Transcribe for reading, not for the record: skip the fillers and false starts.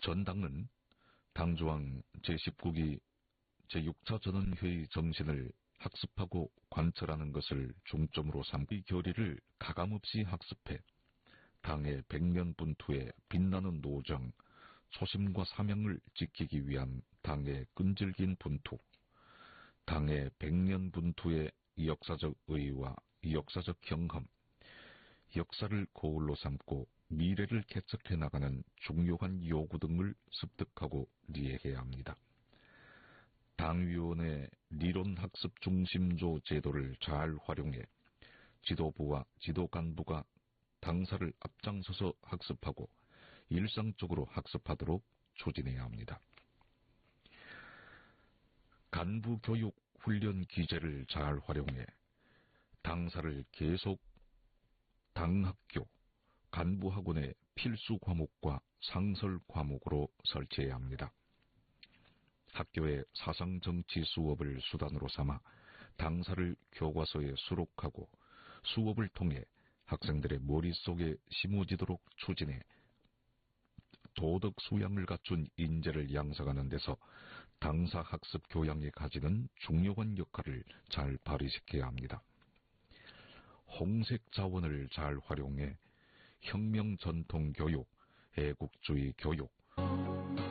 전당은 당조항 제19기 제6차 전원회의 정신을 학습하고 관철하는 것을 중점으로 삼고 이 교리를 가감없이 학습해 당의 백년분투에 빛나는 노정, 초심과 사명을 지키기 위한 당의 끈질긴 분투, 당의 백년분투의 역사적 의의와 역사적 경험, 역사를 거울로 삼고 미래를 개척해 나가는 중요한 요구 등을 습득하고 이해해야 합니다. 당위원회理論학습 중심조 제도를 잘 활용해 지도부와 지도간부가 당사를 앞장서서 학습하고 일상적으로 학습하도록 추진해야 합니다. 간부교육 훈련 기제를 잘 활용해 당사를 계속 당학교, 간부학원의 필수 과목과 상설 과목으로 설치해야 합니다. 학교의 사상정치 수업을 수단으로 삼아 당사를 교과서에 수록하고 수업을 통해 학생들의 머릿속에 심어지도록 추진해 도덕 수양을 갖춘 인재를 양성하는 데서 당사 학습 교양이 가지는 중요한 역할을 잘 발휘시켜야 합니다. 홍색 자원을 잘 활용해 혁명 전통 교육, 애국주의 교육,